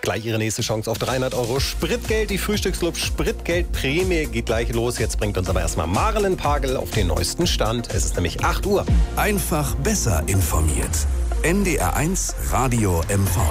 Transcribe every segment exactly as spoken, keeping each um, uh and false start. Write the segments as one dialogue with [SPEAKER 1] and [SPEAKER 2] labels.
[SPEAKER 1] Gleich Ihre nächste Chance auf dreihundert Euro Spritgeld. Die Frühstücksclub Spritgeldprämie geht gleich los. Jetzt bringt uns aber erstmal Marlen Pagel auf den neuesten Stand. Es ist nämlich acht Uhr.
[SPEAKER 2] Einfach besser informiert. N D R eins Radio M V.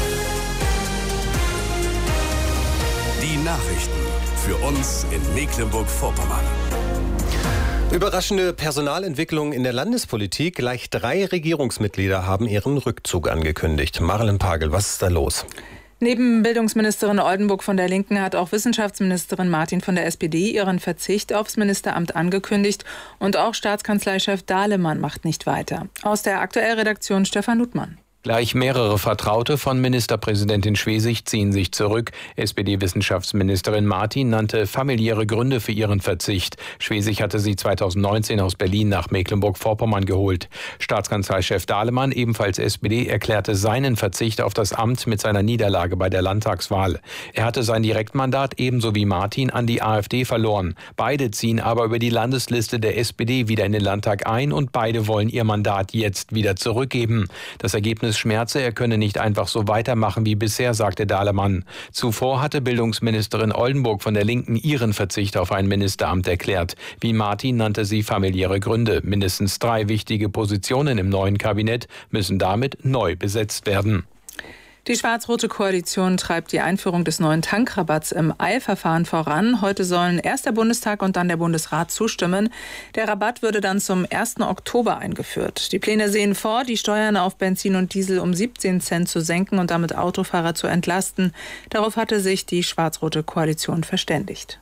[SPEAKER 2] Die Nachrichten für uns in Mecklenburg-Vorpommern.
[SPEAKER 1] Überraschende Personalentwicklung in der Landespolitik. Gleich drei Regierungsmitglieder haben ihren Rückzug angekündigt. Marlen Pagel, was ist da los?
[SPEAKER 3] Neben Bildungsministerin Oldenburg von der Linken hat auch Wissenschaftsministerin Martin von der S P D ihren Verzicht aufs Ministeramt angekündigt. Und auch Staatskanzleichef Dahlemann macht nicht weiter. Aus der Aktuell-Redaktion Stefan Ludmann.
[SPEAKER 4] Gleich mehrere Vertraute von Ministerpräsidentin Schwesig ziehen sich zurück. S P D-Wissenschaftsministerin Martin nannte familiäre Gründe für ihren Verzicht. Schwesig hatte sie zweitausendneunzehn aus Berlin nach Mecklenburg-Vorpommern geholt. Staatskanzleichef Dahlemann, ebenfalls S P D, erklärte seinen Verzicht auf das Amt mit seiner Niederlage bei der Landtagswahl. Er hatte sein Direktmandat ebenso wie Martin an die AfD verloren. Beide ziehen aber über die Landesliste der S P D wieder in den Landtag ein und beide wollen ihr Mandat jetzt wieder zurückgeben. Das Ergebnis schmerze, er könne nicht einfach so weitermachen wie bisher, sagte Dahlemann. Zuvor hatte Bildungsministerin Oldenburg von der Linken ihren Verzicht auf ein Ministeramt erklärt. Wie Martin nannte sie familiäre Gründe. Mindestens drei wichtige Positionen im neuen Kabinett müssen damit neu besetzt werden.
[SPEAKER 3] Die schwarz-rote Koalition treibt die Einführung des neuen Tankrabatts im Eilverfahren voran. Heute sollen erst der Bundestag und dann der Bundesrat zustimmen. Der Rabatt würde dann zum ersten Oktober eingeführt. Die Pläne sehen vor, die Steuern auf Benzin und Diesel um siebzehn Cent zu senken und damit Autofahrer zu entlasten. Darauf hatte sich die schwarz-rote Koalition verständigt.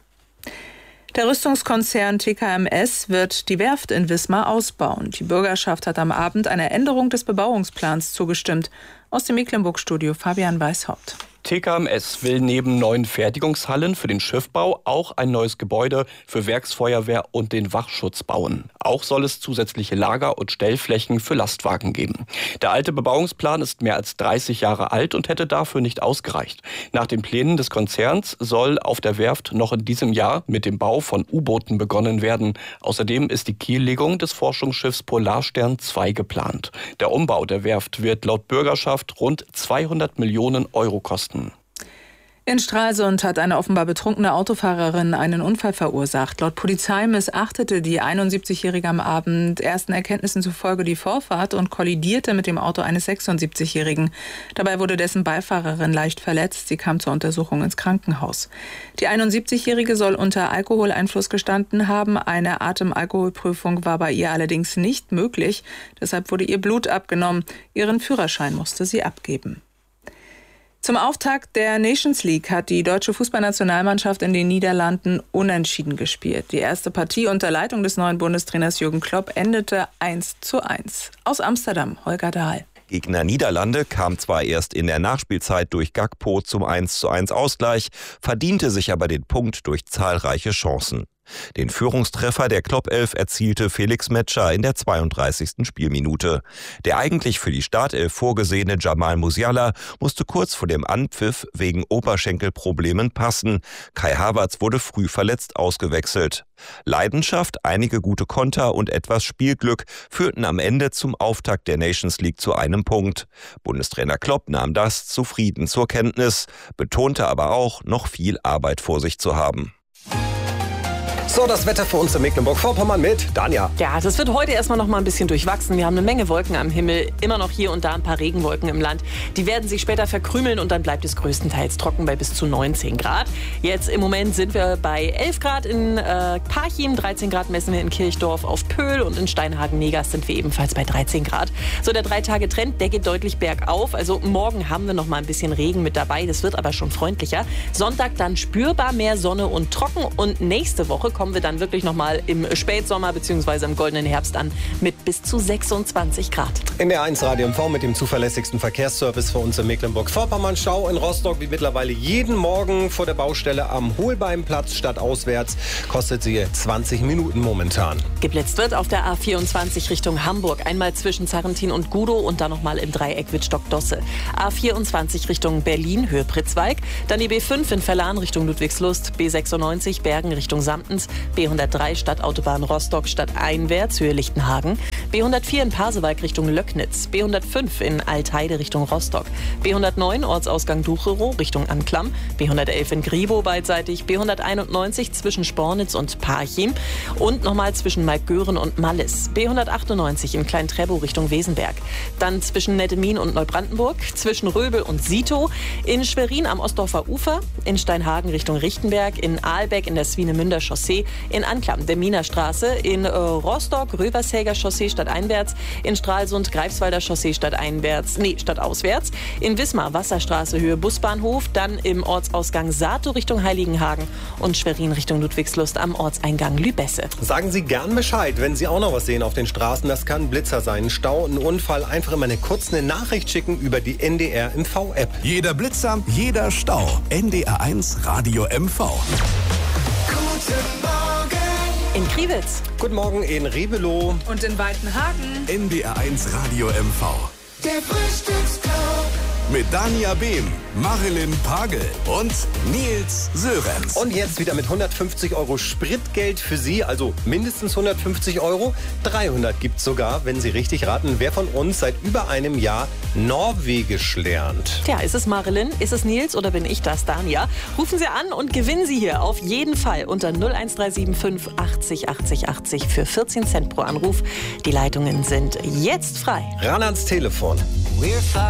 [SPEAKER 3] Der Rüstungskonzern T K M S wird die Werft in Wismar ausbauen. Die Bürgerschaft hat am Abend einer Änderung des Bebauungsplans zugestimmt. Aus dem Mecklenburg-Studio Fabian Weishaupt.
[SPEAKER 5] T K M S will neben neuen Fertigungshallen für den Schiffbau auch ein neues Gebäude für Werksfeuerwehr und den Wachschutz bauen. Auch soll es zusätzliche Lager- und Stellflächen für Lastwagen geben. Der alte Bebauungsplan ist mehr als dreißig Jahre alt und hätte dafür nicht ausgereicht. Nach den Plänen des Konzerns soll auf der Werft noch in diesem Jahr mit dem Bau von U-Booten begonnen werden. Außerdem ist die Kiellegung des Forschungsschiffs Polarstern zwei geplant. Der Umbau der Werft wird laut Bürgerschaft rund zweihundert Millionen Euro kosten.
[SPEAKER 3] In Stralsund hat eine offenbar betrunkene Autofahrerin einen Unfall verursacht. Laut Polizei missachtete die einundsiebzigjährige am Abend ersten Erkenntnissen zufolge die Vorfahrt und kollidierte mit dem Auto eines sechsundsiebzigjährigen. Dabei wurde dessen Beifahrerin leicht verletzt. Sie kam zur Untersuchung ins Krankenhaus. Die einundsiebzigjährige soll unter Alkoholeinfluss gestanden haben. Eine Atemalkoholprüfung war bei ihr allerdings nicht möglich. Deshalb wurde ihr Blut abgenommen. Ihren Führerschein musste sie abgeben. Zum Auftakt der Nations League hat die deutsche Fußballnationalmannschaft in den Niederlanden unentschieden gespielt. Die erste Partie unter Leitung des neuen Bundestrainers Jürgen Klopp endete eins zu eins. Aus Amsterdam, Holger Dahl.
[SPEAKER 6] Gegner Niederlande kam zwar erst in der Nachspielzeit durch Gakpo zum eins zu eins Ausgleich, verdiente sich aber den Punkt durch zahlreiche Chancen. Den Führungstreffer der Klopp-Elf erzielte Felix Metscher in der zweiunddreißigsten Spielminute. Der eigentlich für die Startelf vorgesehene Jamal Musiala musste kurz vor dem Anpfiff wegen Oberschenkelproblemen passen. Kai Havertz wurde früh verletzt ausgewechselt. Leidenschaft, einige gute Konter und etwas Spielglück führten am Ende zum Auftakt der Nations League zu einem Punkt. Bundestrainer Klopp nahm das zufrieden zur Kenntnis, betonte aber auch, noch viel Arbeit vor sich zu haben.
[SPEAKER 1] So, das Wetter für uns in Mecklenburg-Vorpommern mit Danja.
[SPEAKER 7] Ja, das wird heute erstmal noch mal ein bisschen durchwachsen. Wir haben eine Menge Wolken am Himmel, immer noch hier und da ein paar Regenwolken im Land. Die werden sich später verkrümeln und dann bleibt es größtenteils trocken bei bis zu neunzehn Grad. Jetzt im Moment sind wir bei elf Grad in äh, Parchim, dreizehn Grad messen wir in Kirchdorf auf Pöhl und in Steinhagen-Negas sind wir ebenfalls bei dreizehn Grad. So, der Drei-Tage-Trend, der geht deutlich bergauf. Also morgen haben wir noch mal ein bisschen Regen mit dabei, das wird aber schon freundlicher. Sonntag dann spürbar mehr Sonne und trocken und nächste Woche kommt kommen wir dann wirklich noch mal im Spätsommer bzw. im goldenen Herbst an mit bis zu sechsundzwanzig Grad.
[SPEAKER 1] In der eins Radio M V mit dem zuverlässigsten Verkehrsservice für uns in Mecklenburg-Vorpommern. Stau in Rostock wie mittlerweile jeden Morgen vor der Baustelle am Holbeimplatz stadtauswärts. Kostet sie zwanzig Minuten momentan.
[SPEAKER 7] Geblitzt wird auf der A vierundzwanzig Richtung Hamburg. Einmal zwischen Zarrentin und Gudow und dann noch mal im Dreieck Wittstock-Dosse. A vierundzwanzig Richtung Berlin, Höhe Pritzwalk. Dann die B fünf in Verlan Richtung Ludwigslust. B sechsundneunzig Bergen Richtung Samtens. B hundertdrei Stadtautobahn Rostock stadteinwärts Höhe Lichtenhagen, B hundertvier in Pasewalk Richtung Löcknitz, B hundertfünf in Altheide Richtung Rostock, B hundertneun Ortsausgang Ducherow Richtung Anklam, B hundertelf in Gribow beidseitig, B hunderteinundneunzig zwischen Spornitz und Parchim und nochmal zwischen Maikgören und Mallis, B hundertachtundneunzig in Klein-Trebow Richtung Wesenberg, dann zwischen Nettemin und Neubrandenburg, zwischen Röbel und Sito, in Schwerin am Ostdorfer Ufer, in Steinhagen Richtung Richtenberg, in Aalbeck in der Swinemünder Chaussee, in Anklam der Miner Straße, in äh, Rostock Rövershäger Chaussee stadteinwärts, in Stralsund Greifswalder Chaussee stadteinwärts, nee, stadtauswärts, in Wismar Wasserstraße Höhe Busbahnhof, dann im Ortsausgang Sato Richtung Heiligenhagen und Schwerin Richtung Ludwigslust am Ortseingang Lübesse.
[SPEAKER 1] Sagen Sie gern Bescheid, wenn Sie auch noch was sehen auf den Straßen. Das kann ein Blitzer sein, ein Stau, ein Unfall. Einfach immer eine kurze Nachricht schicken über die N D R M V-App.
[SPEAKER 2] Jeder Blitzer, jeder Stau. N D R eins Radio M V.
[SPEAKER 8] Guten Morgen
[SPEAKER 7] In Kriwitz.
[SPEAKER 1] Guten Morgen in Rebelow.
[SPEAKER 3] Und in Weitenhagen.
[SPEAKER 2] N D R eins Radio M V.
[SPEAKER 8] Der Frühstücksclub.
[SPEAKER 2] Mit Dania Behm, Marilyn Pagel und Nils Sörenz.
[SPEAKER 1] Und jetzt wieder mit hundertfünfzig Euro Spritgeld für Sie, also mindestens hundertfünfzig Euro. dreihundert gibt's sogar, wenn Sie richtig raten, wer von uns seit über einem Jahr Norwegisch lernt.
[SPEAKER 7] Tja, ist es Marilyn, ist es Nils oder bin ich das, Dania? Rufen Sie an und gewinnen Sie hier auf jeden Fall unter null eins drei sieben fünf achtzig achtzig achtzig für vierzehn Cent pro Anruf. Die Leitungen sind jetzt frei.
[SPEAKER 1] Ran ans Telefon.
[SPEAKER 8] We're